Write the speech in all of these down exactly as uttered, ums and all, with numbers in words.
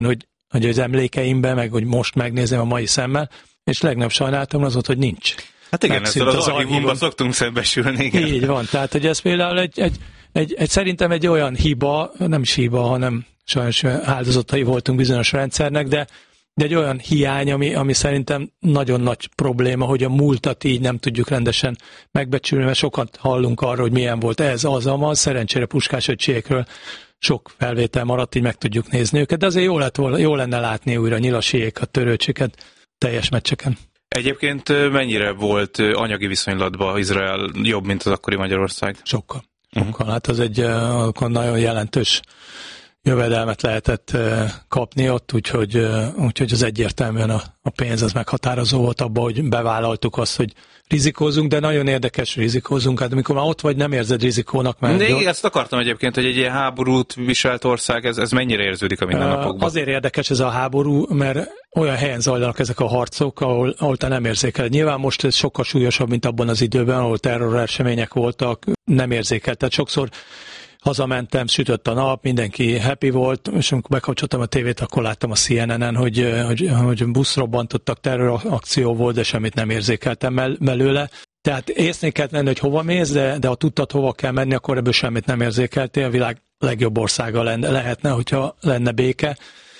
hogy, hogy az emlékeimben, meg hogy most megnézem a mai szemmel, és legnagyobb sajnálatom az volt, hogy nincs. Hát igen, ezzel az, az archívumban szoktunk szembesülni. Igen. Így van, tehát hogy ez például egy, egy, egy, egy, szerintem egy olyan hiba, nem is hiba, hanem sajnos áldozatai voltunk bizonyos rendszernek, de, de egy olyan hiány, ami, ami szerintem nagyon nagy probléma, hogy a múltat így nem tudjuk rendesen megbecsülni, mert sokat hallunk arról, hogy milyen volt ez, az, amaz, szerencsére Puskás öcsékről sok felvétel maradt, így meg tudjuk nézni őket, de azért jó, lett volna, jó lenne látni újra Nyilasiékat, Törőcsiket teljes meccseken. Egyébként mennyire volt anyagi viszonylatban Izrael jobb, mint az akkori Magyarország? Sokkal. Sokkal. Uh-huh. Hát az egy akkor nagyon jelentős jövedelmet lehetett kapni ott, úgyhogy, úgyhogy az egyértelműen a, a pénz az meghatározó volt abban, hogy bevállaltuk azt, hogy rizikózunk, de nagyon érdekes rizikózunk. Hát amikor már ott vagy, nem érzed rizikónak. Mert de igen, ezt akartam egyébként, hogy egy ilyen háborút viselt ország, ez, ez mennyire érződik a mindennapokban? Azért érdekes ez a háború, mert olyan helyen zajlanak ezek a harcok, ahol, ahol te nem érzékeled. Nyilván most ez sokkal súlyosabb, mint abban az időben, ahol terroresemények voltak, nem érzékelted. Sokszor hazamentem, sütött a nap, mindenki happy volt, és amikor bekapcsoltam a tévét, akkor láttam a C N N-en, hogy, hogy, hogy buszrobbantottak, terrorakció volt, de semmit nem érzékeltem belőle. Tehát észnél kellett menni, hogy hova mész, de, de ha tudtad, hova kell menni, akkor ebből semmit nem érzékeltél. A világ legjobb országa lenne, lehetne, hogyha lenne béke.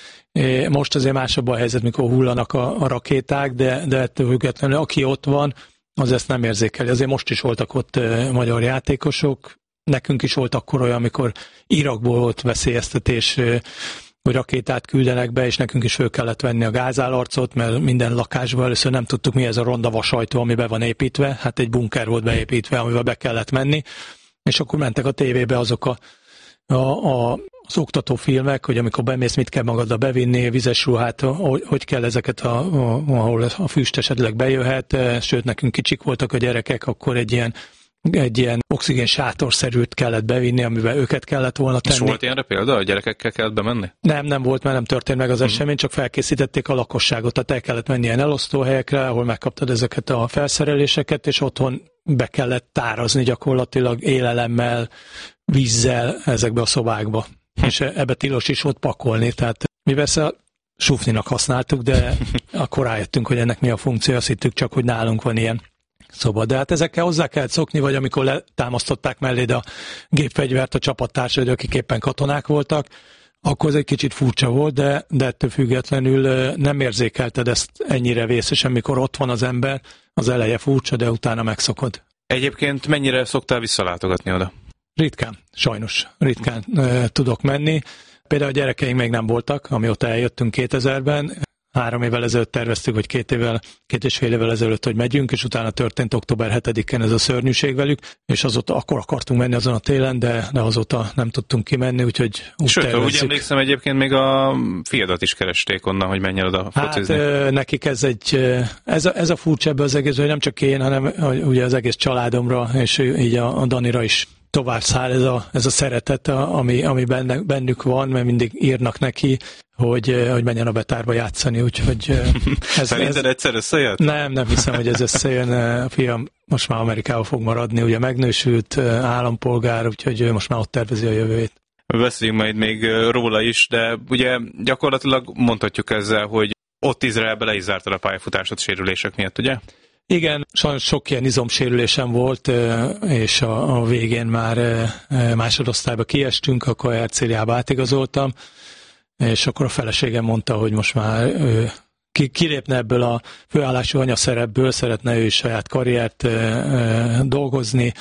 Most azért másabb a helyzet, mikor hullanak a, a rakéták, de, de ettől függetlenül, aki ott van, az ezt nem érzékeli. Azért most is voltak ott magyar játékosok. Nekünk is volt akkor olyan, amikor Irakból volt veszélyeztetés, hogy rakétát küldenek be, és nekünk is föl kellett venni a gázálarcot, mert minden lakásban először nem tudtuk, mi ez a ronda vasajtó, ami be van építve. Hát egy bunker volt beépítve, amivel be kellett menni, és akkor mentek a tévébe azok a, a, a, az oktató filmek, hogy amikor bemész, mit kell magaddal bevinni, vizes ruhát, hogy kell ezeket, a, a, ahol a füst esetleg bejöhet, sőt, nekünk kicsik voltak a gyerekek, akkor egy ilyen egy ilyen oxigén sátorszerűt kellett bevinni, amiben őket kellett volna tenni. És volt ilyenre példa, a gyerekekkel kellett bemenni? Nem, nem volt, mert nem történt meg az mm. esemény, csak felkészítették a lakosságot, tehát el kellett menni ilyen elosztóhelyekre, ahol megkaptad ezeket a felszereléseket, és otthon be kellett tárazni gyakorlatilag élelemmel, vízzel ezekbe a szobákba. Hm. És ebbe tilos is volt pakolni, tehát mi persze sufninak használtuk, de akkor rájöttünk, hogy ennek mi a funkció, azt hittük csak, hogy nálunk van ilyen szoba. De hát ezekkel hozzá kellett szokni, vagy amikor letámasztották melléd a gépfegyvert a csapattársaid, akik éppen katonák voltak, akkor ez egy kicsit furcsa volt, de, de ettől függetlenül nem érzékelted ezt ennyire vészesen, mikor ott van az ember, az eleje furcsa, de utána megszokod. Egyébként mennyire szoktál visszalátogatni oda? Ritkán, sajnos, ritkán uh, tudok menni. Például a gyerekeink még nem voltak, amióta eljöttünk kétezerben, Három évvel ezelőtt terveztük, hogy két évvel, két és fél évvel ezelőtt, hogy megyünk, és utána történt október hetedikén ez a szörnyűség velük, és azóta akkor akartunk menni azon a télen, de, de azóta nem tudtunk kimenni, úgyhogy úgy Sőt, tervezzük. úgy emlékszem, egyébként még a fiadat is keresték onnan, hogy menjen oda focizni. Hát nekik ez egy, ez a, ez a furcsa ebbe az egész, hogy nem csak én, hanem ugye az egész családomra, és így a, a Danira is tovább száll ez a, ez a szeretet, ami, ami benne, bennük van, mert mindig írnak neki, hogy, hogy menjen a Betárba játszani, úgyhogy... Ez, Szerinted ez, egyszer összejött? Nem, nem hiszem, hogy ez összejön. A fiam most már Amerikába fog maradni, ugye megnősült állampolgár, úgyhogy ő most már ott tervezi a jövőjét. Beszéljünk majd még róla is, de ugye gyakorlatilag mondhatjuk ezzel, hogy ott Izraelbe le is zártad a pályafutásod sérülések miatt, ugye? Igen, sajnos sok ilyen izomsérülésem volt, és a, a végén már másodosztályba kiestünk, akkor Hercéliába átigazoltam, és akkor a feleségem mondta, hogy most már ő ki, kilépne ebből a főállású anyaszerepből, szeretne ő is saját karriert dolgozni,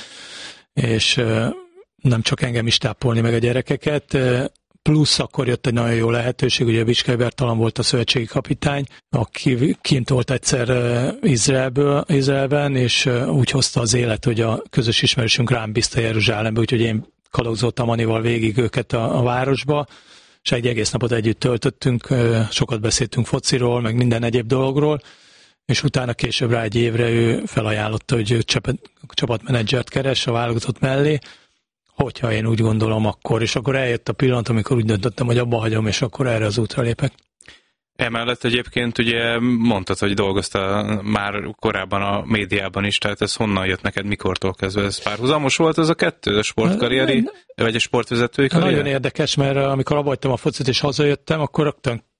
és nem csak engem is tápolni meg a gyerekeket, plusz akkor jött egy nagyon jó lehetőség, ugye Bicskei Bertalan volt a szövetségi kapitány, aki kint volt egyszer Izraelből, Izraelben, és úgy hozta az élet, hogy a közös ismerősünk rám bízta Jeruzsálembe, úgyhogy én kalauzoltam Anival végig őket a, a városba, és egy egész napot együtt töltöttünk, sokat beszéltünk fociról, meg minden egyéb dologról, és utána később rá egy évre ő felajánlotta, hogy ő csapat, csapatmenedzsert keres a válogatott mellé, hogyha én úgy gondolom akkor, és akkor eljött a pillanat, amikor úgy döntöttem, hogy abba hagyom, és akkor erre az útra lépek. Emellett egyébként ugye mondtad, hogy dolgoztál már korábban a médiában is, tehát ez honnan jött neked, mikortól kezdve? Ez párhuzamos volt ez a kettő, a sportkarrieri, vagy a sportvezetői karrier? Nagyon érdekes, mert amikor abbahagytam a focit és hazajöttem, akkor rögtön